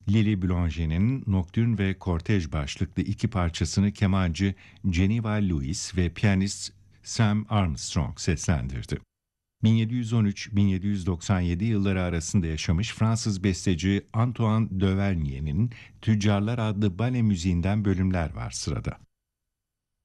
Lili Boulanger'in Nocturne ve Cortège başlıklı iki parçasını kemancı Geneva Lewis ve piyanist Sam Armstrong seslendirdi. 1713-1797 yılları arasında yaşamış Fransız besteci Antoine Duvernier'in Tüccarlar adlı bale müziğinden bölümler var sırada.